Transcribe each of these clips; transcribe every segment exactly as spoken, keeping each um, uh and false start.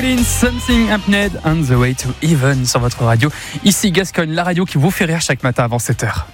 Collins, Something Happened on the Way to Heaven sur votre radio. Ici Gascogne, la radio qui vous fait rire chaque matin avant sept heures.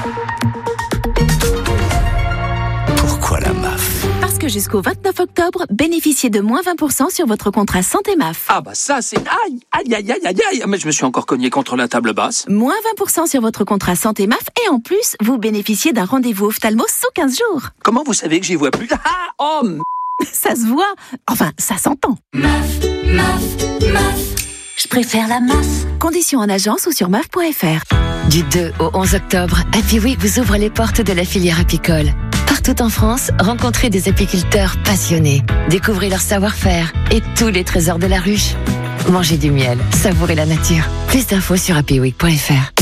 Pourquoi la M A F ? Parce que jusqu'au vingt-neuf octobre, bénéficiez de moins vingt pour cent sur votre contrat santé M A F. Ah bah ça c'est... Aïe, aïe, aïe, aïe, aïe, aïe. Mais je me suis encore cogné contre la table basse. Moins vingt pour cent sur votre contrat santé M A F et en plus, vous bénéficiez d'un rendez-vous ophtalmo sous quinze jours. Comment vous savez que j'y vois plus ? Ah, oh m... Ça se voit. Enfin, ça s'entend. M A F, M A F, M A F. Je préfère la M A F. Conditions en agence ou sur M A F point F R. Du deux au onze octobre, Happy Week vous ouvre les portes de la filière apicole. Partout en France, rencontrez des apiculteurs passionnés. Découvrez leur savoir-faire et tous les trésors de la ruche. Mangez du miel, savourez la nature. Plus d'infos sur happy week point F R.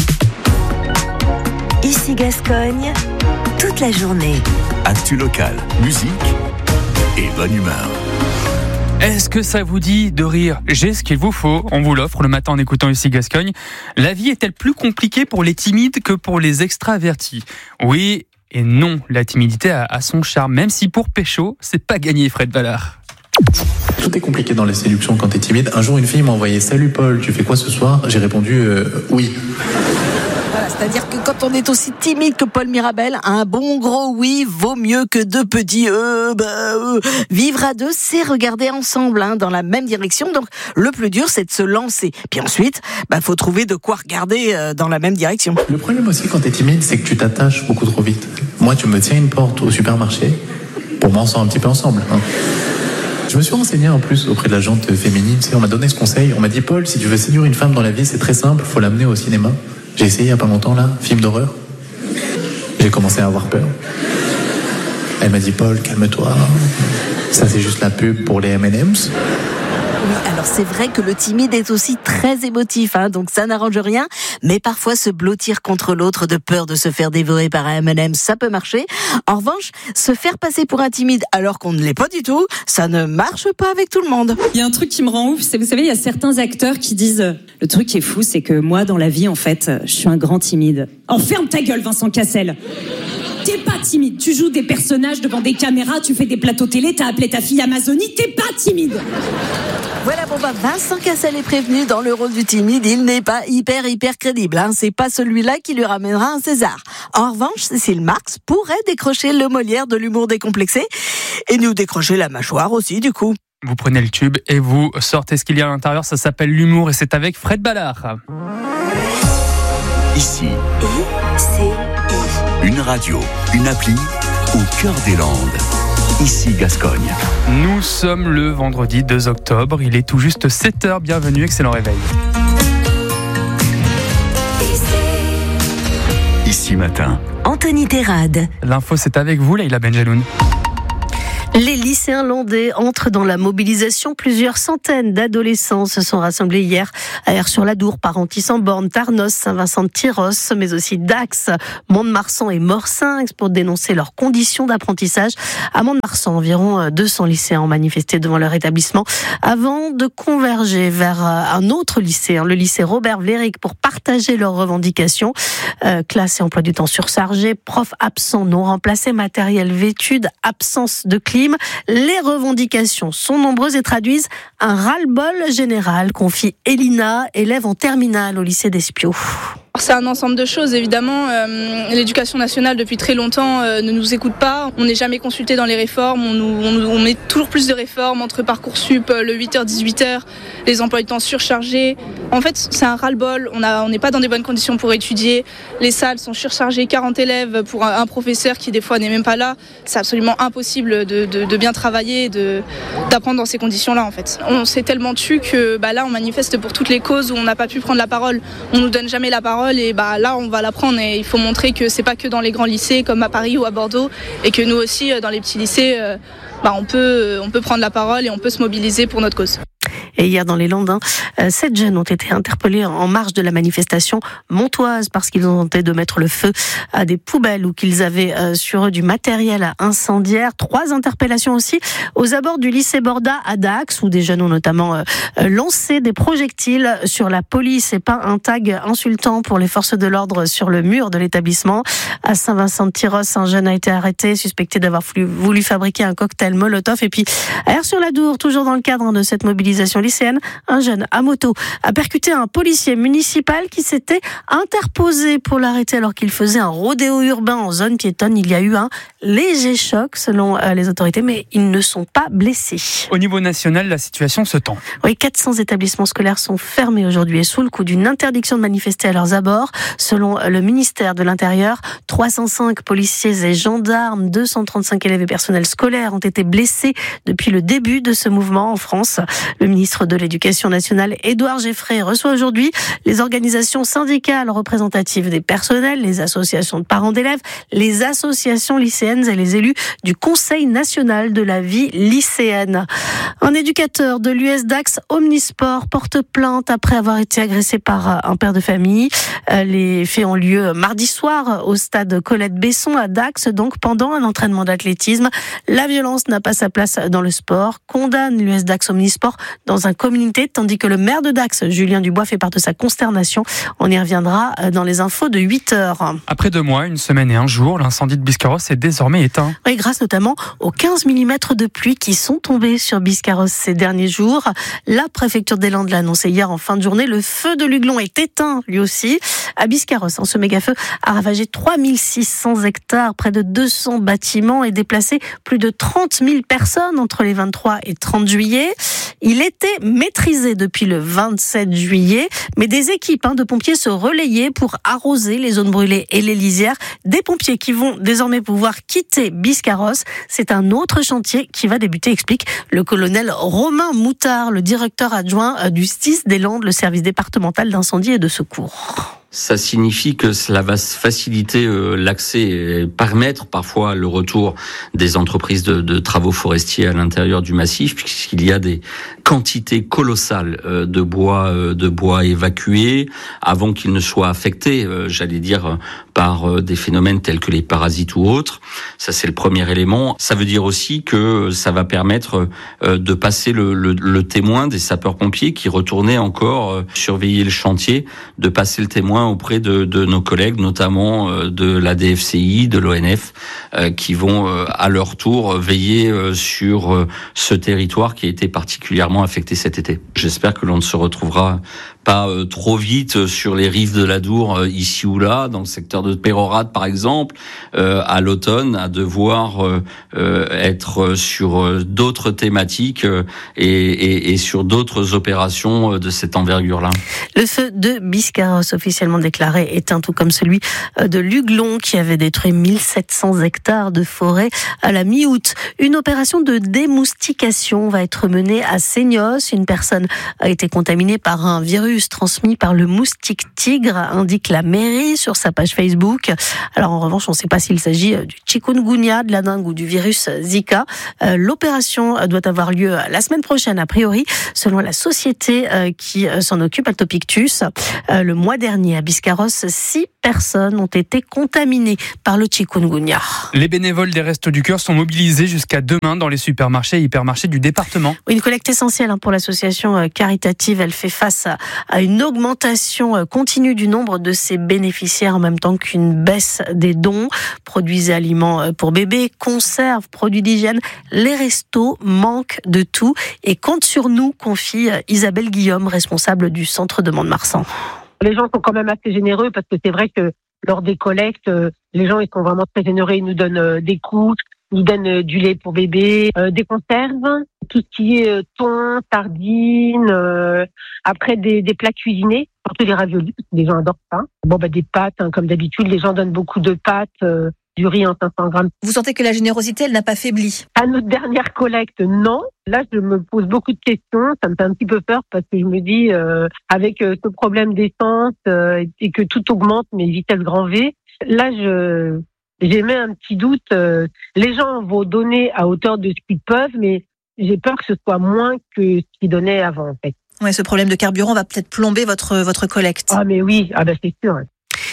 Ici Gascogne, toute la journée. Actu locale, musique et bonne humeur. Est-ce que ça vous dit de rire ? J'ai ce qu'il vous faut, on vous l'offre le matin en écoutant ici Gascogne. La vie est-elle plus compliquée pour les timides que pour les extravertis ? Oui et non, la timidité a, a son charme, même si pour pécho, c'est pas gagné, Fred Ballard. Tout est compliqué dans les séductions quand t'es timide. Un jour, une fille m'a envoyé « Salut Paul, tu fais quoi ce soir ?» J'ai répondu euh, « Oui ». Voilà, c'est-à-dire que quand on est aussi timide que Paul Mirabel, un bon gros oui vaut mieux que deux petits euh, bah, euh. Vivre à deux, c'est regarder ensemble hein, dans la même direction. Donc le plus dur, c'est de se lancer. Puis ensuite, bah faut trouver de quoi regarder euh, dans la même direction. Le problème aussi quand t'es timide, c'est que tu t'attaches beaucoup trop vite. Moi, tu me tiens une porte au supermarché, pour moi on sort un petit peu ensemble. Hein. Je me suis renseigné en plus auprès de la jante féminine. Tu sais, on m'a donné ce conseil. On m'a dit « Paul, si tu veux séduire une femme dans la vie, c'est très simple, faut l'amener au cinéma. » J'ai essayé il y a pas longtemps là, film d'horreur. J'ai commencé à avoir peur. Elle m'a dit Paul, calme-toi. Ça c'est juste la pub pour les M and M's. Oui, alors c'est vrai que le timide est aussi très émotif, hein, donc ça n'arrange rien. Mais parfois se blottir contre l'autre de peur de se faire dévorer par un M and M, ça peut marcher. En revanche, se faire passer pour un timide alors qu'on ne l'est pas du tout, ça ne marche pas avec tout le monde. Il y a un truc qui me rend ouf, c'est, vous savez, il y a certains acteurs qui disent « Le truc qui est fou, c'est que moi, dans la vie, en fait, je suis un grand timide. » Oh, ferme ta gueule, Vincent Cassel. T'es pas timide, tu joues des personnages devant des caméras, tu fais des plateaux télé, t'as appelé ta fille Amazonie, t'es pas timide. Voilà, bon bah Vincent Cassel est prévenu, dans le rôle du timide, il n'est pas hyper hyper crédible. Hein. C'est pas celui-là qui lui ramènera un César. En revanche, Cécile Marx pourrait décrocher le Molière de l'humour décomplexé et nous décrocher la mâchoire aussi du coup. Vous prenez le tube et vous sortez ce qu'il y a à l'intérieur, ça s'appelle l'humour et c'est avec Fred Ballard. Ici, I, C, I. une radio, une appli au cœur des Landes. Ici Gascogne. Nous sommes le vendredi deux octobre, il est tout juste sept heures, bienvenue, excellent réveil. Ici matin. Anthony Terrade. L'info c'est avec vous, Leïla Benjeloun. Les lycéens landais entrent dans la mobilisation. Plusieurs centaines d'adolescents se sont rassemblés hier à Aire-sur-l'Adour, Parentis-en-Born, Tarnos, Saint-Vincent-de-Tyrosse, mais aussi Dax, Mont-de-Marsan et Morsinx pour dénoncer leurs conditions d'apprentissage. À Mont-de-Marsan, environ deux cents lycéens ont manifesté devant leur établissement avant de converger vers un autre lycée, le lycée Robert Vlerick, pour partager leurs revendications. Euh, classe et emploi du temps surchargé, profs absents non remplacés, matériel vétu, absence de clim. Les revendications sont nombreuses et traduisent un ras-le-bol général, confie Elina, élève en terminale au lycée d'Espiau. C'est un ensemble de choses, évidemment. Euh, l'éducation nationale, depuis très longtemps, euh, ne nous écoute pas. On n'est jamais consulté dans les réformes. On, nous, on, on met toujours plus de réformes entre Parcoursup, le huit heures dix-huit heures, les emplois du temps surchargés. En fait, c'est un ras-le-bol. On a, on n'est pas dans des bonnes conditions pour étudier. Les salles sont surchargées, quarante élèves pour un, un professeur qui, des fois, n'est même pas là. C'est absolument impossible de, de, de bien travailler, de, d'apprendre dans ces conditions-là, en fait. On s'est tellement tu que bah, là, on manifeste pour toutes les causes où on n'a pas pu prendre la parole. On nous donne jamais la parole. Et bah là on va l'apprendre et il faut montrer que c'est pas que dans les grands lycées comme à Paris ou à Bordeaux et que nous aussi dans les petits lycées bah on peut on peut prendre la parole et on peut se mobiliser pour notre cause. Et hier dans les Landes, hein, sept jeunes ont été interpellés en marge de la manifestation montoise parce qu'ils ont tenté de mettre le feu à des poubelles ou qu'ils avaient euh, sur eux du matériel incendiaire. Trois interpellations aussi aux abords du lycée Borda à Dax où des jeunes ont notamment euh, lancé des projectiles sur la police et peint un tag insultant pour les forces de l'ordre sur le mur de l'établissement. À Saint-Vincent-de-Tyrosse, un jeune a été arrêté, suspecté d'avoir voulu fabriquer un cocktail Molotov. Et puis à Aire-sur-l'Adour, toujours dans le cadre de cette mobilisation, lycéenne, un jeune à moto a percuté un policier municipal qui s'était interposé pour l'arrêter alors qu'il faisait un rodéo urbain en zone piétonne. Il y a eu un léger choc selon les autorités, mais ils ne sont pas blessés. Au niveau national, la situation se tend. Oui, quatre cents établissements scolaires sont fermés aujourd'hui et sous le coup d'une interdiction de manifester à leurs abords. Selon le ministère de l'Intérieur, trois cent cinq policiers et gendarmes, deux cent trente-cinq élèves et personnels scolaires ont été blessés depuis le début de ce mouvement en France. Le ministre de l'Éducation nationale, Édouard Geffray, reçoit aujourd'hui les organisations syndicales représentatives des personnels, les associations de parents d'élèves, les associations lycéennes et les élus du Conseil national de la vie lycéenne. Un éducateur de l'U S Dax Omnisport porte plainte après avoir été agressé par un père de famille. Les faits ont lieu mardi soir au stade Colette-Besson à Dax, donc pendant un entraînement d'athlétisme. La violence n'a pas sa place dans le sport, condamne l'U S Dax Omnisport dans un communiqué, tandis que le maire de Dax, Julien Dubois, fait part de sa consternation. On y reviendra dans les infos de huit heures. Après deux mois, une semaine et un jour, l'incendie de Biscarrosse est désormais éteint. Oui, grâce notamment aux quinze millimètres de pluie qui sont tombés sur Biscarrosse ces derniers jours. La préfecture des Landes l'a annoncé hier en fin de journée. Le feu de l'Huglon est éteint, lui aussi. À Biscarrosse, ce méga-feu a ravagé trois mille six cents hectares, près de deux cents bâtiments et déplacé plus de trente mille personnes entre les vingt-trois et trente juillet. Il était maîtrisé depuis le vingt-sept juillet, mais des équipes hein, de pompiers se relayaient pour arroser les zones brûlées et les lisières. Des pompiers qui vont désormais pouvoir quitter Biscarrosse. C'est un autre chantier qui va débuter, explique le colonel Romain Moutard, le directeur adjoint du S T I S des Landes, le service départemental d'incendie et de secours. Ça signifie que cela va faciliter euh, l'accès et permettre parfois le retour des entreprises de, de travaux forestiers à l'intérieur du massif, puisqu'il y a des quantités colossales euh, de bois, euh, de bois évacués avant qu'ils ne soient affectés, euh, j'allais dire, euh, par euh, des phénomènes tels que les parasites ou autres. Ça, c'est le premier élément. Ça veut dire aussi que ça va permettre euh, de passer le, le, le témoin des sapeurs-pompiers qui retournaient encore euh, surveiller le chantier, de passer le témoin auprès de, de nos collègues, notamment euh, de la D F C I, de l'O N F, euh, qui vont euh, à leur tour veiller euh, sur euh, ce territoire qui a été particulièrement affecté cet été. J'espère que l'on ne se retrouvera pas euh, trop vite sur les rives de l'Adour, euh, ici ou là, dans le secteur de Pérorade par exemple, euh, à l'automne, à devoir euh, euh, être sur euh, d'autres thématiques euh, et, et, et sur d'autres opérations euh, de cette envergure-là. Le feu de Biscarrosse, officiellement déclaré éteint, tout comme celui de l'Huglon qui avait détruit mille sept cents hectares de forêt à la mi-août. Une opération de démoustication va être menée à Seignos. Une personne a été contaminée par un virus transmis par le moustique tigre, indique la mairie sur sa page Facebook. Alors en revanche, on ne sait pas s'il s'agit du chikungunya, de la dengue ou du virus Zika. L'opération doit avoir lieu la semaine prochaine a priori, selon la société qui s'en occupe, Altopictus. Le mois dernier à Biscarrosse, six personnes ont été contaminées par le chikungunya. Les bénévoles des Restos du Cœur sont mobilisés jusqu'à demain dans les supermarchés et hypermarchés du département. Une collecte essentielle pour l'association caritative. Elle fait face à une augmentation continue du nombre de ses bénéficiaires en même temps qu'une baisse des dons. Produits et aliments pour bébés, conserves, produits d'hygiène. Les restos manquent de tout et comptent sur nous, confie Isabelle Guillaume, responsable du centre de Mont-de-Marsan. Les gens sont quand même assez généreux parce que c'est vrai que lors des collectes, les gens ils sont vraiment très généreux. Ils nous donnent des couches, ils nous donnent du lait pour bébé, euh, des conserves, tout ce qui est thon, sardines, euh, après des, des plats cuisinés, surtout les raviolis parce que les gens adorent ça. Bon bah des pâtes, hein, comme d'habitude, les gens donnent beaucoup de pâtes. Euh, du riz en cinq cents grammes. Vous sentez que la générosité, elle n'a pas faibli? À notre dernière collecte, non. Là, je me pose beaucoup de questions. Ça me fait un petit peu peur parce que je me dis, euh, avec euh, ce problème d'essence euh, et que tout augmente, mais vitesse grand V, là, je j'émets un petit doute. Euh, les gens vont donner à hauteur de ce qu'ils peuvent, mais j'ai peur que ce soit moins que ce qu'ils donnaient avant, en fait. Ouais, ce problème de carburant va peut-être plomber votre votre collecte. Ah, mais oui, ah ben c'est sûr.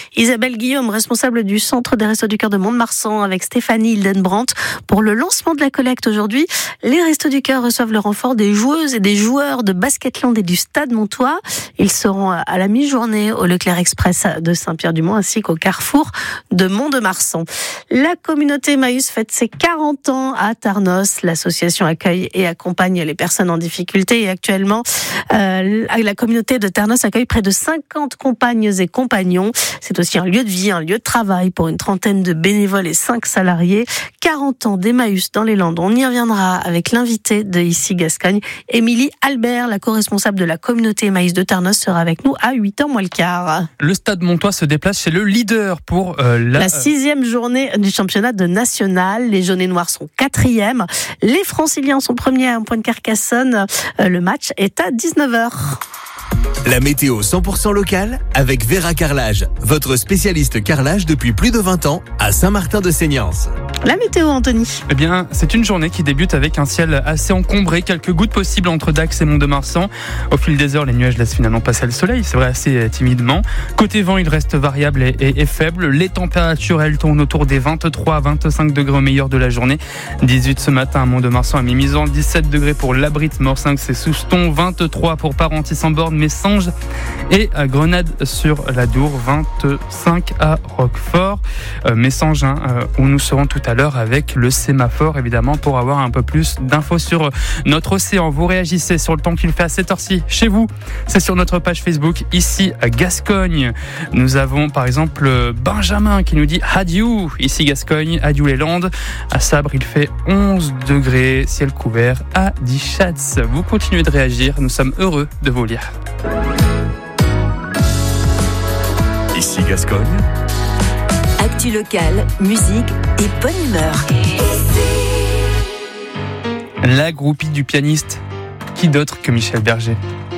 Isabelle Guillaume, responsable du Centre des Restos du Cœur de Mont-de-Marsan, avec Stéphanie Hildenbrandt. Pour le lancement de la collecte aujourd'hui, les Restos du Cœur reçoivent le renfort des joueuses et des joueurs de Basketland et du Stade Montois. Ils seront à la mi-journée au Leclerc Express de Saint-Pierre-du-Mont ainsi qu'au Carrefour de Mont-de-Marsan. La communauté Emmaüs fête ses quarante ans à Tarnos. L'association accueille et accompagne les personnes en difficulté et actuellement, euh, la communauté de Tarnos accueille près de cinquante compagnes et compagnons. C'est aussi un lieu de vie, un lieu de travail pour une trentaine de bénévoles et cinq salariés. quarante ans d'Emmaüs dans les Landes. On y reviendra avec l'invité de Ici Gascogne, Émilie Albert, la co-responsable de la communauté Emmaüs de Tarnos, sera avec nous à huit heures moins le quart. Le Stade Montois se déplace chez le leader pour euh, la... la sixième journée du championnat de national. Les jaunes et noirs sont quatrièmes. Les franciliens sont premiers à un point de Carcassonne. Euh, le match est à dix-neuf heures. La météo cent pour cent locale avec Vera Carrelage, votre spécialiste carrelage depuis plus de vingt ans à Saint-Martin-de-Seignance. La météo, Anthony. Eh bien, c'est une journée qui débute avec un ciel assez encombré, quelques gouttes possibles entre Dax et Mont-de-Marsan. Au fil des heures, les nuages laissent finalement passer le soleil, c'est vrai assez timidement. Côté vent, il reste variable et, et, et faible. Les températures, elles tournent autour des vingt-trois à vingt-cinq degrés au meilleur de la journée. dix-huit ce matin à Mont-de-Marsan, à Mimizan, dix-sept degrés pour Labrit, Morcinq, c'est Souston, vingt-trois pour Parentis-en-Borne, Messanges et à Grenade sur la Dour, vingt-cinq à Roquefort. Euh, Messanges, hein, euh, où nous serons tout à l'heure avec le sémaphore, évidemment, pour avoir un peu plus d'infos sur notre océan. Vous réagissez sur le temps qu'il fait à cette heure-ci chez vous. C'est sur notre page Facebook, ici à Gascogne. Nous avons par exemple Benjamin qui nous dit adieu, ici Gascogne, adieu les Landes. À Sabre, il fait onze degrés, ciel couvert à Dischatz. Vous continuez de réagir, nous sommes heureux de vous lire. Ici Gascogne. Actu locale, musique et bonne humeur. La groupie du pianiste, qui d'autre que Michel Berger?